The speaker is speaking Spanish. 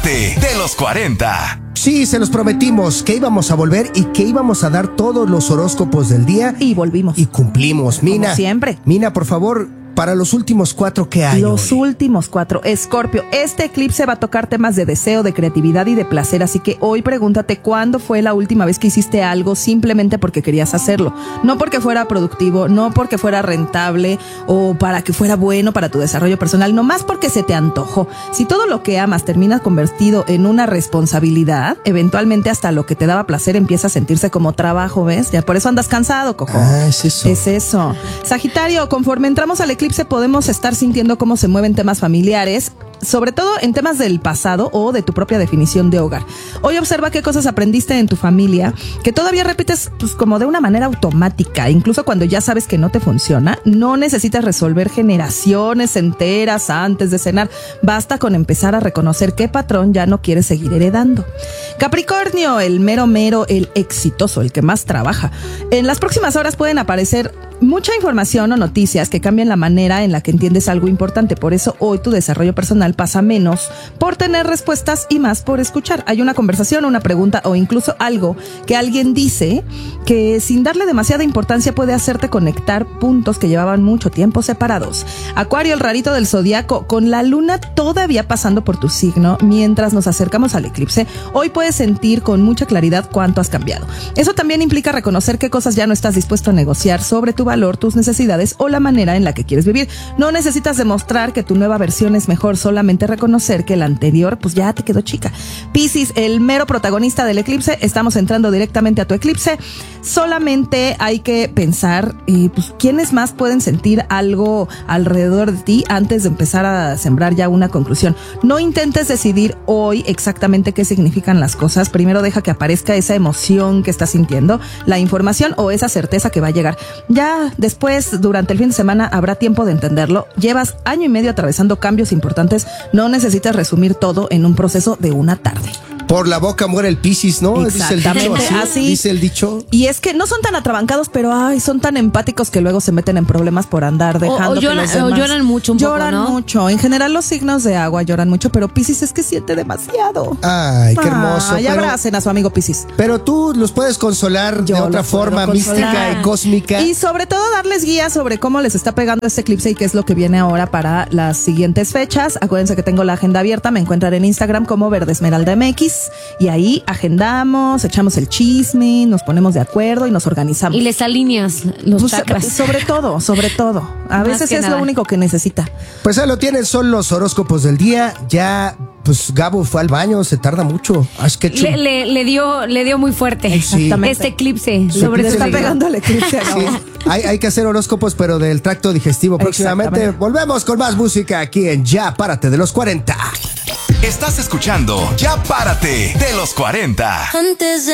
Párate de los 40. Sí, se los prometimos que íbamos a volver y que íbamos a dar todos los horóscopos del día. Y volvimos. Y cumplimos. Mina, como siempre. Mina, por favor, para los últimos 4, ¿qué hay Los hoy? últimos 4. Escorpio, este eclipse va a tocar temas de deseo, de creatividad y de placer, así que hoy pregúntate cuándo fue la última vez que hiciste algo simplemente porque querías hacerlo. No porque fuera productivo, no porque fuera rentable o para que fuera bueno para tu desarrollo personal, nomás porque se te antojó. Si todo lo que amas termina convertido en una responsabilidad, eventualmente hasta lo que te daba placer empieza a sentirse como trabajo, ¿ves? Ya por eso andas cansado, cojo. Es eso. Es eso. Sagitario, conforme entramos al eclipse podemos estar sintiendo cómo se mueven temas familiares, sobre todo en temas del pasado o de tu propia definición de hogar. Hoy observa qué cosas aprendiste en tu familia que todavía repites pues como de una manera automática, incluso cuando ya sabes que no te funciona. No necesitas resolver generaciones enteras antes de cenar, basta con empezar a reconocer qué patrón ya no quieres seguir heredando. Capricornio, el mero, el exitoso, el que más trabaja. En las próximas horas pueden aparecer mucha información o noticias que cambian la manera en la que entiendes algo importante. Por eso hoy tu desarrollo personal pasa menos por tener respuestas y más por escuchar. Hay una conversación, una pregunta o incluso algo que alguien dice que sin darle demasiada importancia puede hacerte conectar puntos que llevaban mucho tiempo separados. Acuario, el rarito del zodiaco, con la luna todavía pasando por tu signo mientras nos acercamos al eclipse, hoy puedes sentir con mucha claridad cuánto has cambiado. Eso también implica reconocer qué cosas ya no estás dispuesto a negociar sobre tu valor, tus necesidades o la manera en la que quieres vivir. No necesitas demostrar que tu nueva versión es mejor, solamente reconocer que la anterior pues ya te quedó chica. Piscis, el mero protagonista del eclipse, estamos entrando directamente a tu eclipse. Solamente hay que pensar pues quiénes más pueden sentir algo alrededor de ti antes de empezar a sembrar ya una conclusión. No intentes decidir hoy exactamente qué significan las cosas. Primero deja que aparezca esa emoción que estás sintiendo, la información o esa certeza que va a llegar. Ya después, durante el fin de semana, habrá tiempo de entenderlo. Llevas año y medio atravesando cambios importantes. No necesitas resumir todo en un proceso de una tarde. Por la boca muere el Piscis, ¿no? Dice el dicho, así. Dice el dicho. Y es que no son tan atrabancados, pero son tan empáticos que luego se meten en problemas por andar dejando que los demás... O lloran mucho un poco, ¿no? Mucho. En general los signos de agua lloran mucho, pero Piscis es que siente demasiado. Ay, qué hermoso. Y abracen a su amigo Piscis. Pero tú los puedes consolar de otra forma mística y cósmica. Y sobre todo darles guías sobre cómo les está pegando este eclipse y qué es lo que viene ahora para las siguientes fechas. Acuérdense que tengo la agenda abierta, me encuentran en Instagram como Verde Esmeralda MX y ahí agendamos, echamos el chisme, nos ponemos de acuerdo y nos organizamos. Y les alineas los chakras. Sobre todo. A veces es lo único que necesita. Pues ahí lo tienen, son los horóscopos del día. Ya, pues Gabo fue al baño, se tarda mucho. Le dio muy fuerte. Exactamente. Este eclipse. Le está pegando el eclipse a Gabo. Sí. Hay que hacer horóscopos, pero del tracto digestivo próximamente. Volvemos con más música aquí en Ya Párate de los 40. Estás escuchando Ya Párate de los 40. Antes de